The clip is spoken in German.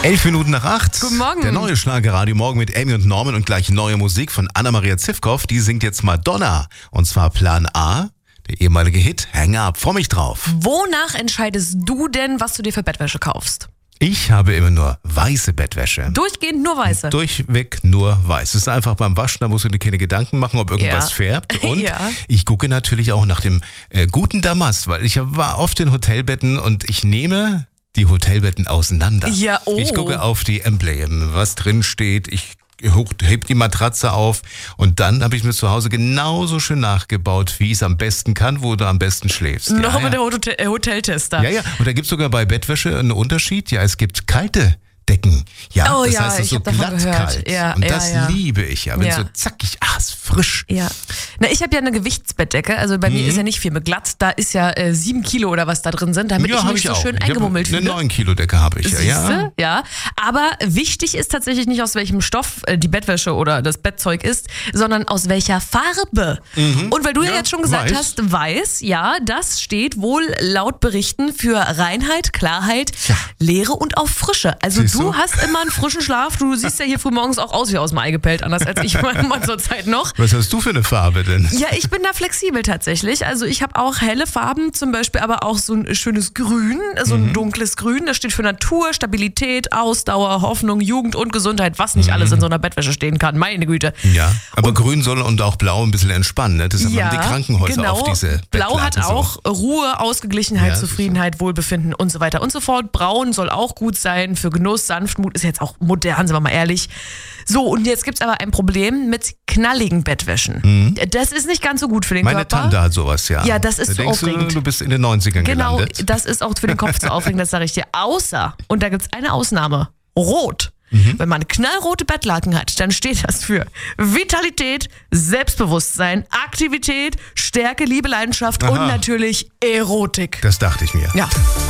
7:11. Guten Morgen. Der neue Schlagerradio Morgen mit Amy und Norman und gleich neue Musik von Anna-Maria Zivkow. Die singt jetzt Madonna. Und zwar Plan A, der ehemalige Hit Hang Up. Freu mich drauf. Wonach entscheidest du denn, was du dir für Bettwäsche kaufst? Ich habe immer nur weiße Bettwäsche. Durchgehend nur weiße? Durchweg nur weiß. Es ist einfach beim Waschen, da musst du dir keine Gedanken machen, ob irgendwas färbt. Und ich gucke natürlich auch nach dem guten Damast, weil ich war oft in Hotelbetten und ich nehme die Hotelbetten auseinander. Ja, oh. Ich gucke auf die Emblem, was drin steht. Ich heb die Matratze auf und dann habe ich mir zu Hause genauso schön nachgebaut, wie ich es am besten kann, wo du am besten schläfst. Noch mit der Hoteltester. Ja. Und da gibt es sogar bei Bettwäsche einen Unterschied. Ja, es gibt kalte Decken. Ja, das heißt, es ist so glattkalt. Ja, und das liebe ich ja. Wenn so zackig, ist frisch. Ja. Na, ich habe ja eine Gewichtsbettdecke. Also bei mir ist ja nicht viel mit glatt. Da ist ja 7 Kilo oder was da drin sind, damit ich mich so schön eingemummelt fühle. Eine 9 Kilo Decke habe ich ja. Ja. Aber wichtig ist tatsächlich nicht, aus welchem Stoff die Bettwäsche oder das Bettzeug ist, sondern aus welcher Farbe. Und weil du ja jetzt schon gesagt hast, weiß, ja, das steht wohl laut Berichten für Reinheit, Klarheit, Leere und auch Frische. Also du hast immer einen frischen Schlaf. Du siehst ja hier früh morgens auch aus wie aus dem Ei gepellt, anders als ich mal zur Zeit noch. Was hast du für eine Farbe denn? Ja, ich bin da flexibel tatsächlich. Also ich habe auch helle Farben, zum Beispiel aber auch so ein schönes Grün, so ein dunkles Grün. Das steht für Natur, Stabilität, Ausdauer, Hoffnung, Jugend und Gesundheit, was nicht alles in so einer Bettwäsche stehen kann. Meine Güte. Ja, aber Grün soll und auch Blau ein bisschen entspannen. Ne? Das haben die Krankenhäuser auf diese Blau hat auch so. Ruhe, Ausgeglichenheit, Zufriedenheit, Wohlbefinden und so weiter und so fort. Braun soll auch gut sein für Genuss, Sanftmut, ist jetzt auch modern, sind wir mal ehrlich. So, und jetzt gibt's aber ein Problem mit knalligen Bettwäschen. Das ist nicht ganz so gut für den Körper. Meine Tante hat sowas, ja. Ja, das ist so aufregend. Du bist in den 90ern gelandet. Genau, das ist auch für den Kopf zu aufregend, das sage ich dir. Außer, und da gibt's eine Ausnahme, Rot. Wenn man knallrote Bettlaken hat, dann steht das für Vitalität, Selbstbewusstsein, Aktivität, Stärke, Liebe, Leidenschaft und natürlich Erotik. Das dachte ich mir. Ja.